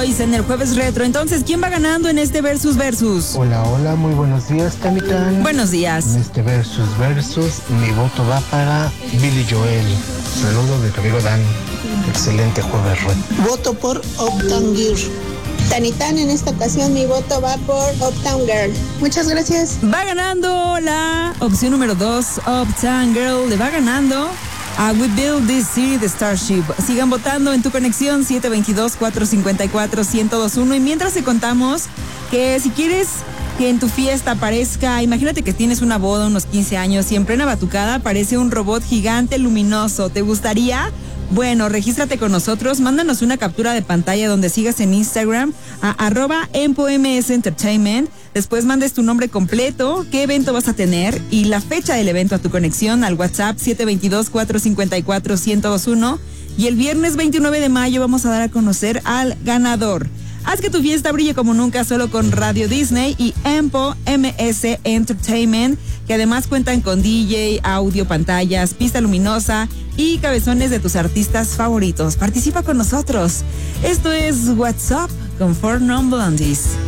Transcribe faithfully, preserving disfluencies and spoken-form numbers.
Boys en el Jueves Retro. Entonces, ¿quién va ganando en este Versus Versus? Hola, hola, muy buenos días, Tanitán. Buenos días. En este Versus Versus, mi voto va para Billy Joel. Saludos de tu amigo Dan. Excelente Jueves Retro. Voto por Uptown Girl. Tanitán, en esta ocasión mi voto va por Uptown Girl. Muchas gracias. Va ganando la opción número dos, Uptown Girl. Le va ganando a We Build This City de Starship. Sigan votando en tu conexión siete dos dos, cuatro cinco cuatro, uno cero dos uno. Y mientras te contamos que si quieres que en tu fiesta aparezca, imagínate que tienes una boda, unos quince años, y en plena batucada aparece un robot gigante luminoso. ¿Te gustaría? Bueno, regístrate con nosotros, mándanos una captura de pantalla donde sigas en Instagram a arroba empoms entertainment, después mandes tu nombre completo, qué evento vas a tener y la fecha del evento a tu conexión al WhatsApp siete dos dos, cuatro cinco cuatro, uno cero dos uno, y el viernes veintinueve de mayo vamos a dar a conocer al ganador. Haz que tu fiesta brille como nunca solo con Radio Disney y Empo M S Entertainment, que además cuentan con D J, audio, pantallas, pista luminosa y cabezones de tus artistas favoritos. Participa con nosotros. Esto es What's Up con Four Non Blondies.